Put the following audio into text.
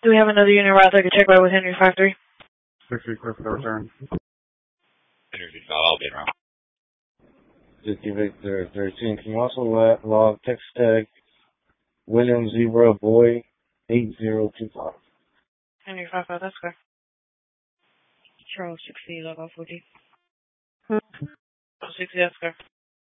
Do we have another unit route that could check right with Henry 5-3? 6-3, clear for the return. Henry 5, I'll be around. 50 Victor 13. Can you also log text tag William Zebra Boy 8025? Henry 5-5, that's clear. Charles 60, log off 40. 60, that's clear.